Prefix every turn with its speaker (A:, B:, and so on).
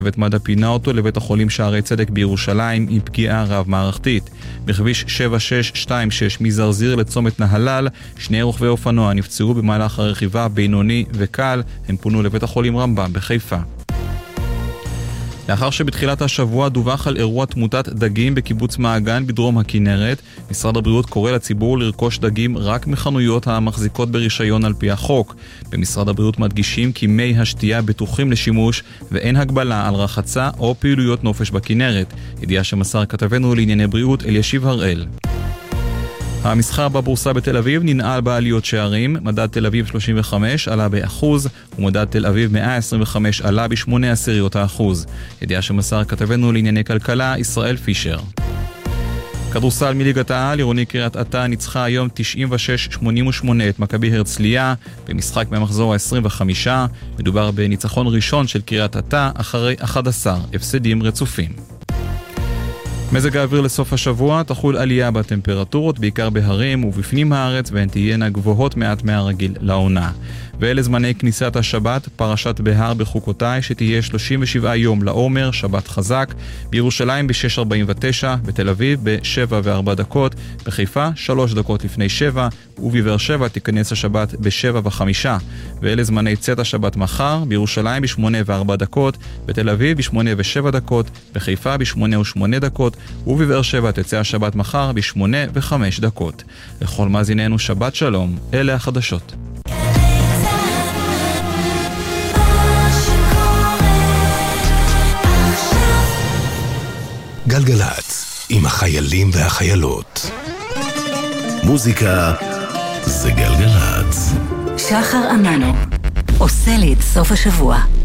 A: ואת מד"א פינה אותו לבית החולים שערי צדק בירושלים עם פגיעה רב מערכתית. בכביש 7626 מזרזיר לצומת נהלל, שני רוכבי אופנוע נפצעו במהלך הרכיבה בינוני וקל, הם פונו לבית החולים רמב"ם בחיפה. לאחר שבתחילת השבוע דווח על אירוע תמותת דגים בקיבוץ מעגן בדרום הכנרת, משרד הבריאות קורא לציבור לרכוש דגים רק מחנויות המחזיקות ברישיון על פי החוק. במשרד הבריאות מדגישים כי מי השתייה בטוחים לשימוש ואין הגבלה על רחצה או פעילויות נופש בכנרת. ידיעה שמסר כתבנו לענייני בריאות אלישיב הראל. המסחר בבורסה בתל אביב ננעל בעליות שערים, מדד תל אביב 35 עלה ב1% ומדד תל אביב 125 עלה ב0.8%. ידיעה שמסר כתבנו לענייני כלכלה ישראל פישר. כדורסל מליגת העל, עירוני קריית אתא ניצחה היום 96-88 את מכבי הרצליה במשחק מהמחזור ה-25. מדובר בניצחון ראשון של קריית אתא אחרי 11 הפסדים רצופים. מזג האוויר לסוף השבוע, תחול עלייה בטמפרטורות, בעיקר בהרים ובפנים הארץ, והן תהיינה גבוהות מעט מהרגיל לעונה. ואלה זמני כניסת השבת, פרשת בהר בחוקותיי, שתהיה 37 יום לעומר, שבת חזק, בירושלים ב-6:49, בתל אביב ב-7:04, בחיפה 3 דקות לפני 7, ובבאר שבע תיכנס השבת ב-7:05. ואלה זמני צאת השבת מחר, בירושלים ב-8:04, בתל אביב ב-8:07, בחיפה ב-8:08, ובבאר שבע תצא השבת מחר ב-8:05. לכל מאזיננו שבת שלום, אלה החדשות.
B: גלגלץ, עם החיילים והחיילות. מוזיקה זה גלגלץ.
C: שחר אמנו עושה לי את סוף השבוע.